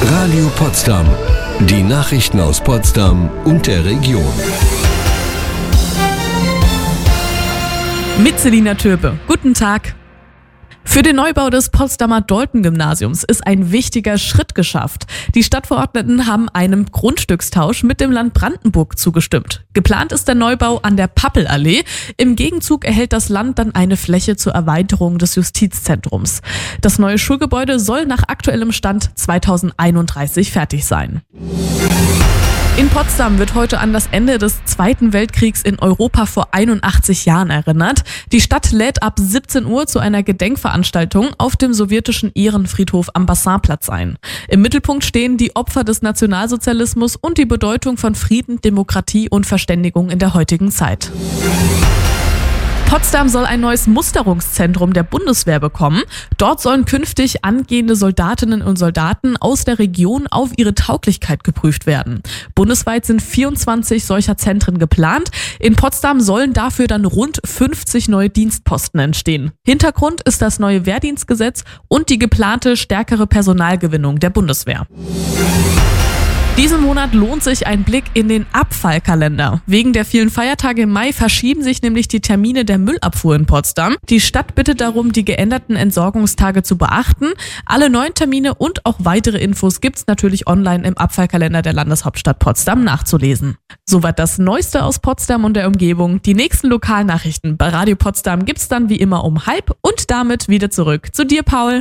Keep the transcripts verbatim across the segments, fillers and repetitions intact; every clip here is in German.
Radio Potsdam. Die Nachrichten aus Potsdam und der Region. Mit Selina Türpe. Guten Tag. Für den Neubau des Potsdamer Dalton-Gymnasiums ist ein wichtiger Schritt geschafft. Die Stadtverordneten haben einem Grundstückstausch mit dem Land Brandenburg zugestimmt. Geplant ist der Neubau an der Pappelallee. Im Gegenzug erhält das Land dann eine Fläche zur Erweiterung des Justizzentrums. Das neue Schulgebäude soll nach aktuellem Stand zweitausendeinunddreißig fertig sein. In Potsdam wird heute an das Ende des Zweiten Weltkriegs in Europa vor einundachtzig Jahren erinnert. Die Stadt lädt ab siebzehn Uhr zu einer Gedenkveranstaltung auf dem sowjetischen Ehrenfriedhof am Basarplatz ein. Im Mittelpunkt stehen die Opfer des Nationalsozialismus und die Bedeutung von Frieden, Demokratie und Verständigung in der heutigen Zeit. Potsdam soll ein neues Musterungszentrum der Bundeswehr bekommen. Dort sollen künftig angehende Soldatinnen und Soldaten aus der Region auf ihre Tauglichkeit geprüft werden. Bundesweit sind vierundzwanzig solcher Zentren geplant. In Potsdam sollen dafür dann rund fünfzig neue Dienstposten entstehen. Hintergrund ist das neue Wehrdienstgesetz und die geplante stärkere Personalgewinnung der Bundeswehr. Diesen Monat lohnt sich ein Blick in den Abfallkalender. Wegen der vielen Feiertage im Mai verschieben sich nämlich die Termine der Müllabfuhr in Potsdam. Die Stadt bittet darum, die geänderten Entsorgungstage zu beachten. Alle neuen Termine und auch weitere Infos gibt's natürlich online im Abfallkalender der Landeshauptstadt Potsdam nachzulesen. Soweit das Neueste aus Potsdam und der Umgebung. Die nächsten Lokalnachrichten bei Radio Potsdam gibt's dann wie immer um halb und damit wieder zurück zu dir, Paul.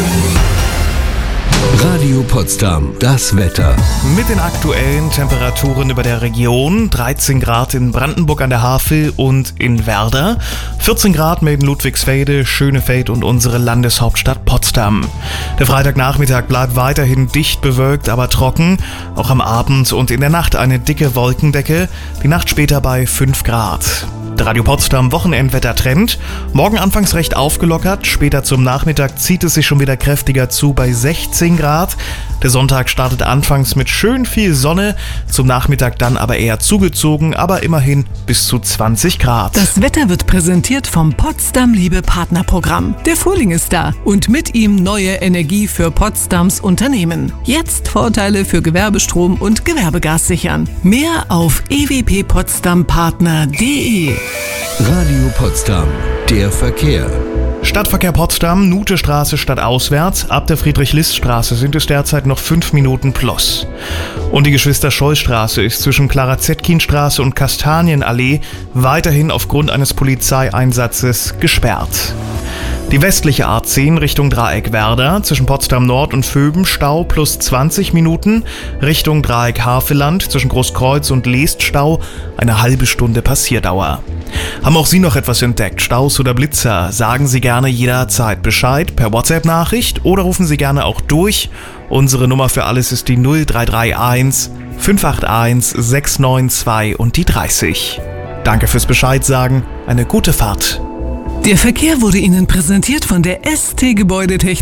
Radio Potsdam, das Wetter. Mit den aktuellen Temperaturen über der Region: dreizehn Grad in Brandenburg an der Havel und in Werder, vierzehn Grad in Ludwigsfelde, Schönefeld und unsere Landeshauptstadt Potsdam. Der Freitagnachmittag bleibt weiterhin dicht bewölkt, aber trocken. Auch am Abend und in der Nacht eine dicke Wolkendecke, die Nacht später bei fünf Grad. Der Radio Potsdam Wochenendwetter-Trend: morgen anfangs recht aufgelockert, später zum Nachmittag zieht es sich schon wieder kräftiger zu bei sechzehn Grad. Der Sonntag startet anfangs mit schön viel Sonne, zum Nachmittag dann aber eher zugezogen, aber immerhin bis zu zwanzig Grad. Das Wetter wird präsentiert vom Potsdam Liebe Partnerprogramm. Der Frühling ist da und mit ihm neue Energie für Potsdams Unternehmen. Jetzt Vorteile für Gewerbestrom und Gewerbegas sichern. Mehr auf e w p potsdam partner punkt de. Radio Potsdam, der Verkehr. Stadtverkehr Potsdam, Nuthestraße stadtauswärts. Ab der Friedrich-List-Straße sind es derzeit noch fünf Minuten plus. Und die Geschwister-Scholl-Straße ist zwischen Clara-Zetkin-Straße und Kastanienallee weiterhin aufgrund eines Polizeieinsatzes gesperrt. Die westliche A zehn Richtung Dreieck Werder, zwischen Potsdam Nord und Vöben Stau plus zwanzig Minuten, Richtung Dreieck Havelland, zwischen Großkreuz und Leest Stau, eine halbe Stunde Passierdauer. Haben auch Sie noch etwas entdeckt, Staus oder Blitzer? Sagen Sie gerne jederzeit Bescheid per WhatsApp-Nachricht oder rufen Sie gerne auch durch. Unsere Nummer für alles ist die null drei drei eins fünf acht eins sechs neun zwei und die dreißig. Danke fürs Bescheid sagen, eine gute Fahrt. Der Verkehr wurde Ihnen präsentiert von der S T Gebäudetechnik.